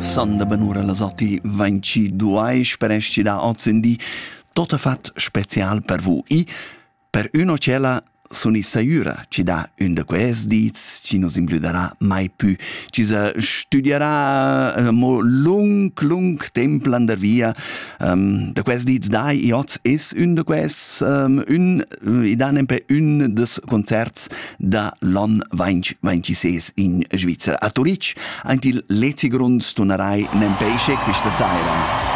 Son da benura las 8:22 per esci da Ozendi, tot fat special per vu. I per uno cella sono i saiura, ci da un de quels dits, ci nos imblüderà mai più, ci se studierà mo lung temp l'ander via, de quels dits dai, i oz es un de quels, i da nempe un des concerts da l'on 2026 in Svizzera. A Turic, antil lezi grund stunerai nempe isce questa saira.